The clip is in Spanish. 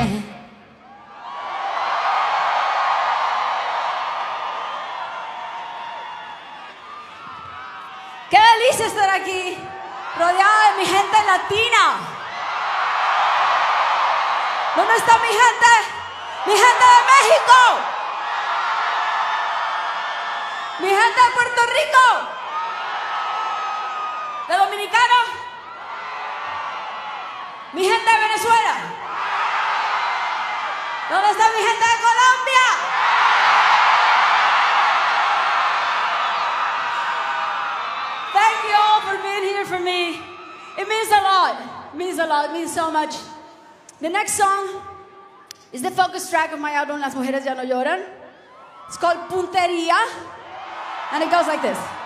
Qué delicia estar aquí, rodeada de mi gente latina. ¿Dónde está mi gente? Mi gente de México. Mi gente de Puerto Rico. ¿De Dominicano? Mi gente de Venezuela. ¿Dónde está mi gente de Colombia? Thank you all for being here for me. It means a lot. It means a lot. It means so much. The next song is the focus track of my album, Las Mujeres Ya No Lloran. It's called Puntería, and it goes like this.